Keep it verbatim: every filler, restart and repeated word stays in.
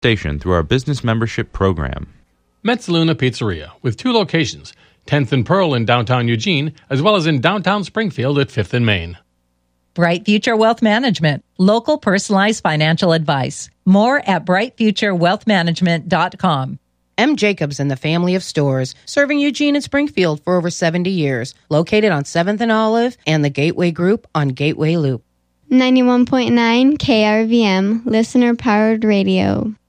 station through our business membership program. Metzaluna Pizzeria, with two locations, tenth and Pearl in downtown Eugene, as well as in downtown Springfield at fifth and Main. Bright Future Wealth Management, local personalized financial advice. More at bright future wealth management dot com. M. Jacobs and the family of stores, serving Eugene and Springfield for over seventy years. Located on seventh and Olive and the Gateway Group on Gateway Loop. ninety-one point nine K R V M, listener-powered radio.